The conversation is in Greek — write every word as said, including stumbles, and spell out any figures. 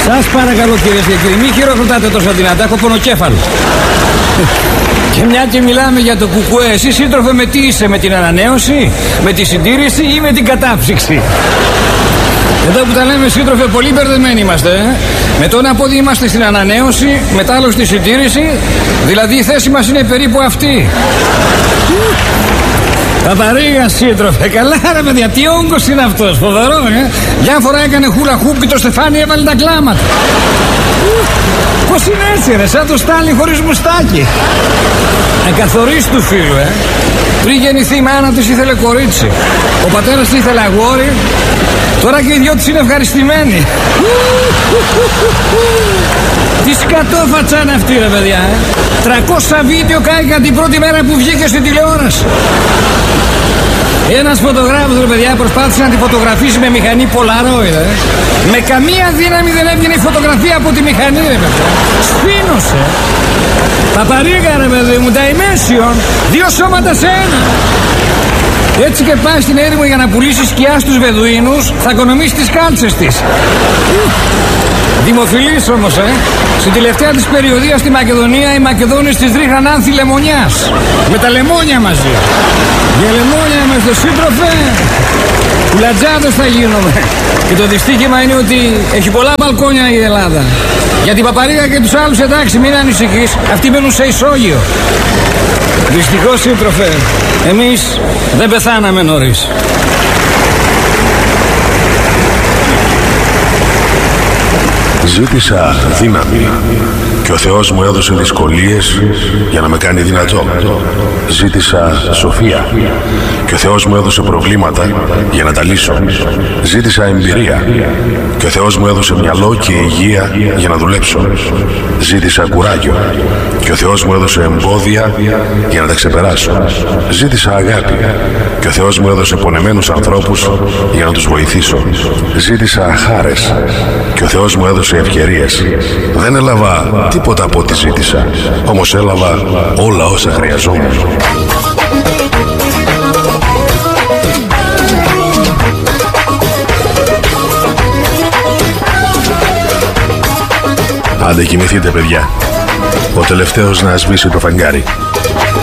Σας παρακαλώ κυρίες και κύριοι, μην χειροκροτάτε τόσο δυνατά, έχω πονοκέφαλο. Και μια και μιλάμε για το κουκουέ, εσύ σύντροφε με τι είσαι, με την ανανέωση, με τη συντήρηση ή με την κατάψυξη? Εδώ που τα λέμε σύντροφε, πολύ μπερδεμένοι είμαστε. Ε? Με το ένα πόδι είμαστε στην ανανέωση, μετά άλλο στη συντήρηση, δηλαδή η θέση μας είναι περίπου αυτή. Παπαρίγα σύντροφε, καλά ρε παιδιά, τι όγκος είναι αυτός, φοβερό ε. Μια φορά έκανε χούλα χούπ και το στεφάνι έβαλε τα κλάματα. Πώς είναι έτσι ρε, σαν το Στάλιν χωρίς μουστάκι. Ακαθορίστου φίλου ε. Πριν γεννηθεί η μάνα της ήθελε κορίτσι, ο πατέρας της ήθελε αγόρι, τώρα και οι δυο της είναι ευχαριστημένοι. Τι σκατόφατσα είναι αυτή ρε παιδιά ε. τριακόσια βίντεο κάηκαν την πρώτη μέρα που βγήκε στην τηλεόραση. Ένας φωτογράφος ρε παιδιά προσπάθησε να τη φωτογραφίσει με μηχανή Polaroid ε. Με καμία δύναμη δεν έβγαινε η φωτογραφία από τη μηχανή ρε παιδιά. Σφήνωσε. Παπαρίγα ρε παιδί μου, Dimension, δύο σώματα σε ένα. Έτσι και πάει στην έρημο για να πουλήσει σκιά στους Βεδουίνους, θα οικονομήσει τις κάλτσες της. Δημοφιλής όμως, ε. Στην τελευταία της περιοδία στη Μακεδονία, οι Μακεδόνες της ρίχναν άνθη λεμονιάς. Με τα λεμόνια μαζί. Για λεμόνια είμαστε σύντροφε. Κουλατζάδες θα γίνουμε. Και το δυστύχημα είναι ότι έχει πολλά μπαλκόνια η Ελλάδα. Για την Παπαρίγα και τους άλλους εντάξει, μην ανησυχείς. Αυτοί μένουν σε ισόγειο. Δυστυχώς σύντροφε, εμείς δεν πεθάναμε νωρίς. Ζήτησα δύναμη και ο Θεός μου έδωσε δυσκολίες για να με κάνει δυνατό. Ζήτησα σοφία και ο Θεός μου έδωσε προβλήματα για να τα λύσω. Ζήτησα εμπειρία και ο Θεός μου έδωσε μυαλό και υγεία για να δουλέψω. Ζήτησα κουράγιο και ο Θεός μου έδωσε εμπόδια για να τα ξεπεράσω. Ζήτησα αγάπη και ο Θεός μου έδωσε πονεμένους ανθρώπους για να τους βοηθήσω. Ζήτησα χάρες και ο Θεός μου έδωσε ευκαιρίες. Δεν έλαβα τίποτα από ό,τι ζήτησα, όμως έλαβα όλα όσα χρειαζόμουν. Άντε κοιμηθείτε παιδιά, ο τελευταίος να σβήσει το φεγγάρι.